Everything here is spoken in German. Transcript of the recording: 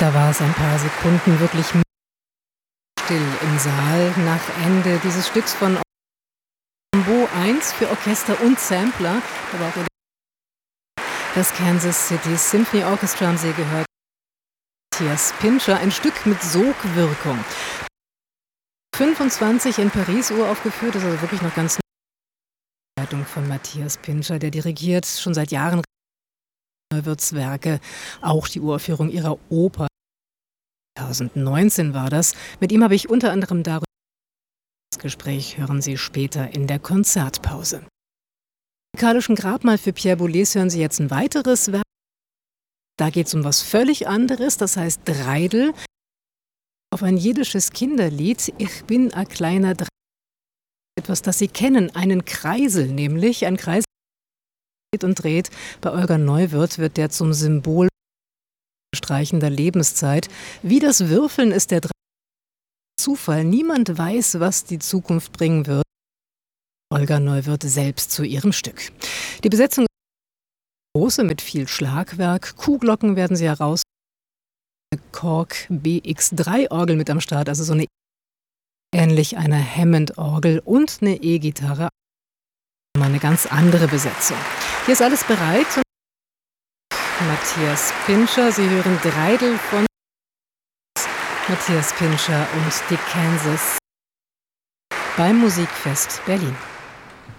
Da war es ein paar Sekunden wirklich still im Saal nach Ende dieses Stücks von Rambo 1 für Orchester und Sampler. Da war auch das Kansas City Symphony Orchestra, haben Sie gehört. Matthias Pintscher, ein Stück mit Sogwirkung. 25 in Paris uraufgeführt, das ist also wirklich noch ganz neu. Leitung von Matthias Pintscher, der dirigiert schon seit Jahren Neuwirths Werke, auch die Uraufführung ihrer Oper. 2019 war das. Mit ihm habe ich unter anderem darüber. Das Gespräch hören Sie später in der Konzertpause. Im musikalischen Grabmal für Pierre Boulez hören Sie jetzt ein weiteres Werk. Da geht es um was völlig anderes, das heißt Dreidel. Auf ein jiddisches Kinderlied, Ich bin a kleiner Dreidel. Etwas, das Sie kennen, einen Kreisel nämlich. Ein Kreisel dreht und dreht. Bei Olga Neuwirth wird der zum Symbol streichender Lebenszeit. Wie das Würfeln ist der Zufall. Niemand weiß, was die Zukunft bringen wird. Olga Neuwirth selbst zu ihrem Stück. Die Besetzung ist große mit viel Schlagwerk. Kuhglocken werden Sie heraus. Eine Korg BX3-Orgel mit am Start, also so eine ähnlich einer Hammond-Orgel und eine E-Gitarre. Mal eine ganz andere Besetzung. Hier ist alles bereit. Matthias Pintscher, Sie hören Dreidel von Matthias Pintscher und die Kansas beim Musikfest Berlin.